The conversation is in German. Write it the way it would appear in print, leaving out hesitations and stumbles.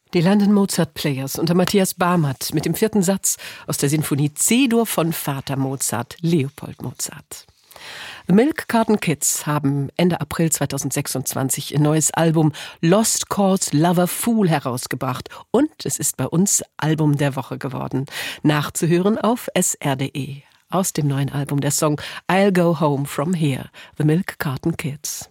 Die London Mozart Players unter Matthias Barmert mit dem 4. Satz aus der Sinfonie C-Dur von Vater Mozart, Leopold Mozart. The Milk Carton Kids haben Ende April 2026 ihr neues Album Lost Cause Lover Fool herausgebracht und es ist bei uns Album der Woche geworden. Nachzuhören auf sr.de. Aus dem neuen Album der Song I'll Go Home From Here, The Milk Carton Kids.